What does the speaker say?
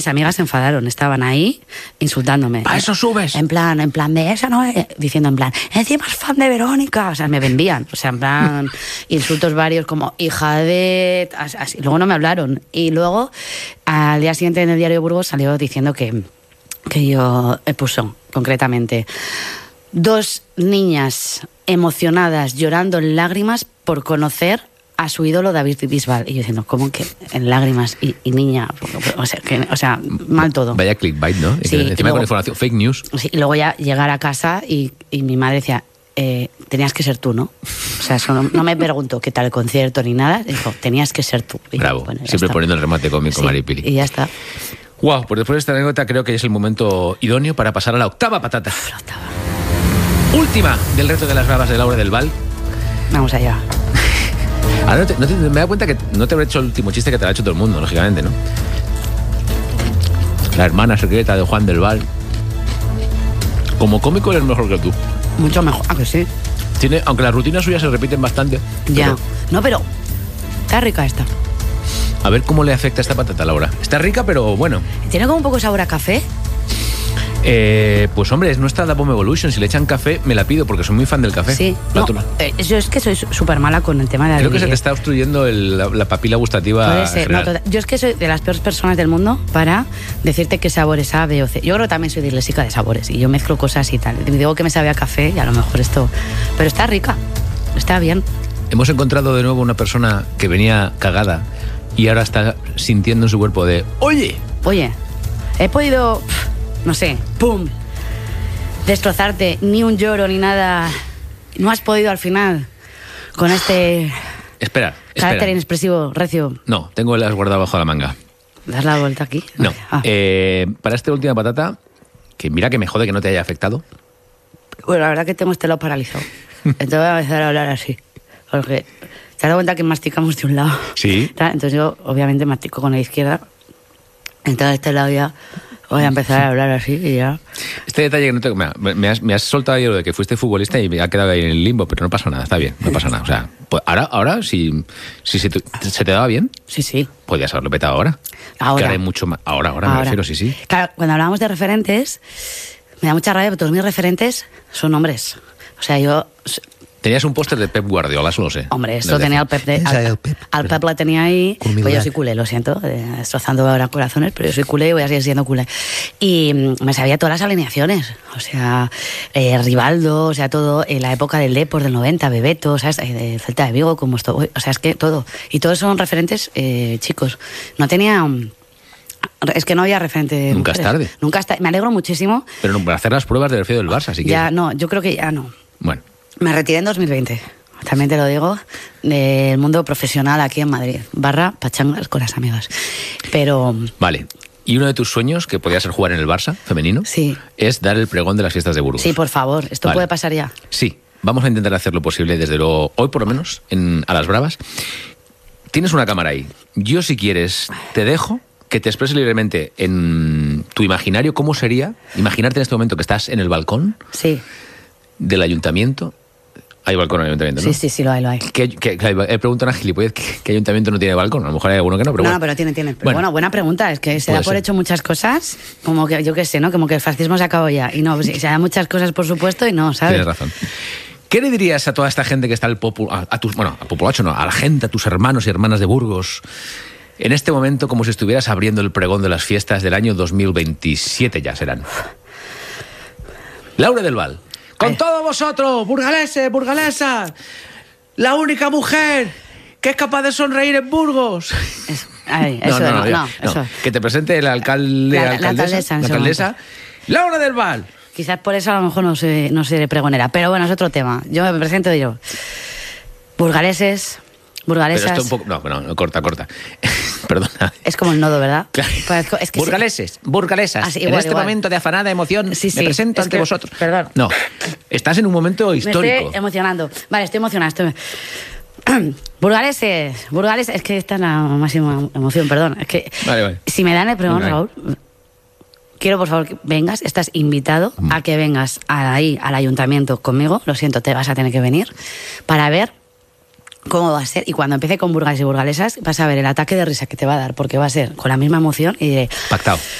Mis amigas se enfadaron, estaban ahí insultándome. ¿Para eso subes? En plan de esa no es, diciendo en plan, encima es fan de Verónica, o sea, me vendían, o sea, en plan, insultos varios como hija de... Así. Luego no me hablaron. Y luego, al día siguiente en el diario Burgos salió diciendo que yo puso, concretamente, 2 niñas emocionadas, llorando en lágrimas por conocer a su ídolo David Bisbal. Y yo diciendo, ¿cómo que en lágrimas y niña? O sea, mal todo. Vaya clickbait, ¿no? Sí, encima luego, con información, fake news. Sí, y luego ya llegar a casa y mi madre decía, tenías que ser tú, ¿no? O sea, eso no me preguntó qué tal el concierto ni nada. Dijo, tenías que ser tú. Y bravo, bueno, siempre está. Poniendo el remate cómico, Sí, Maripili. Y ya está. Wow, pues después de esta anécdota creo que es el momento idóneo para pasar a la octava patata. La octava. Última del reto de las bravas de Laura del Val. Vamos allá. Ahora me he dado cuenta que no te habré hecho el último chiste que te lo ha hecho todo el mundo, lógicamente, ¿no? La hermana secreta de Juan del Val. Como cómico eres mejor que tú. Mucho mejor, que sí. Aunque las rutinas suyas se repiten bastante. Ya. No, pero está rica esta. A ver cómo le afecta esta patata, Laura. Está rica, pero bueno. ¿Tiene como un poco sabor a café? Pues hombre, es nuestra Da Bomb Evolution. Si le echan café, me la pido porque soy muy fan del café. Sí. No, yo es que soy súper mala con el tema de la Creo que se te está obstruyendo la papila gustativa. Puede ser. No, yo es que soy de las peores personas del mundo para decirte qué sabores sabe B o C. Yo creo que también soy disléxica de sabores y yo mezclo cosas y tal. Y digo que me sabe a café y a lo mejor esto... Pero está rica, está bien. Hemos encontrado de nuevo una persona que venía cagada y ahora está sintiendo en su cuerpo de Oye, he podido... No sé, ¡pum! Destrozarte, ni un lloro ni nada. No has podido al final con este Espera. carácter inexpresivo, recio. No, tengo las guardadas bajo la manga. ¿Das la vuelta aquí? No. Para esta última patata, que mira que me jode que no te haya afectado. Bueno, la verdad que tengo este lado paralizado. Entonces voy a empezar a hablar así. Porque te has dado cuenta que masticamos de un lado. Sí. Entonces yo, obviamente, mastico con la izquierda. Entonces este lado ya... Voy a empezar a hablar así y ya. Este detalle que no te... Me has soltado ayer lo de que fuiste futbolista y me ha quedado ahí en el limbo, pero no pasa nada, está bien, no pasa nada. O sea, pues ahora si se te daba bien, sí. Podías haberlo petado ahora. Que ahora hay mucho más. Ahora me refiero, sí. Claro, cuando hablábamos de referentes, me da mucha rabia, porque todos mis referentes son hombres. O sea, yo... Tenías un póster de Pep Guardiola, eso lo sé. Hombre, esto tenía al Pep. Al Pep la tenía ahí. Pues yo soy culé, lo siento, destrozando ahora corazones, pero yo soy culé y voy a seguir siendo culé. Y me sabía todas las alineaciones. O sea, Rivaldo, o sea, todo, en la época del Depor del 90, Bebeto, ¿sabes? De Celta de Vigo, como esto. O sea, es que todo. Y todos son referentes chicos. No tenía... Es que no había referente. Nunca es tarde. Nunca es tarde. Me alegro muchísimo. Pero para hacer las pruebas del refiero del Barça, así que... Ya, no, yo creo que ya no. Bueno. Me retiré en 2020, también te lo digo, del mundo profesional aquí en Madrid, / pachangas con las amigas. Pero... Vale. ¿Y uno de tus sueños, que podía ser jugar en el Barça femenino? Sí. Es dar el pregón de las fiestas de Burgos. Sí, por favor, ¿esto puede pasar ya? Sí, vamos a intentar hacer lo posible, desde luego, hoy por lo menos, a las bravas. Tienes una cámara ahí. Yo, si quieres, te dejo que te expreses libremente en tu imaginario cómo sería imaginarte en este momento que estás en el balcón del ayuntamiento. Hay balcón en el ayuntamiento, ¿no? Sí, lo hay. Pregunto a una gilipollez, ¿qué ayuntamiento no tiene balcón? A lo mejor hay alguno que no, pero bueno. No, pero tiene. Pero bueno, buena pregunta. Es que se da por hecho muchas cosas, como que, yo qué sé, ¿no? Como que el fascismo se acabó ya. Y no, pues, se da muchas cosas, por supuesto, y no, ¿sabes? Tienes razón. ¿Qué le dirías a toda esta gente que está al populacho, no, a la gente, a tus hermanos y hermanas de Burgos, en este momento como si estuvieras abriendo el pregón de las fiestas del año 2027 ya serán? Laura del Val. Con todos vosotros, burgaleses, burgalesas, la única mujer que es capaz de sonreír en Burgos. Eso. Que te presente el alcalde, la alcaldesa. Laura del Val. Quizás por eso a lo mejor no seré pregonera, pero bueno, es otro tema. Yo me presento y digo, burgaleses, burgalesas... Pero esto un poco... No, corta. Perdona. Es como el nodo, ¿verdad? Claro. Es que burgaleses, burgalesas. Igual. Momento de afanada emoción me presento ante vosotros. Perdón. No, estás en un momento histórico. Me estoy emocionando. Vale, estoy emocionada. Burgaleses, es que esta es la máxima emoción, perdón. Es que vale. Si me dan el pregón, Raúl, quiero por favor que vengas, estás invitado a que vengas ahí al ayuntamiento conmigo, lo siento, te vas a tener que venir, para ver cómo va a ser. Y cuando empiece con burgales y burgalesas, vas a ver el ataque de risa que te va a dar, porque va a ser con la misma emoción y diré... Pactado.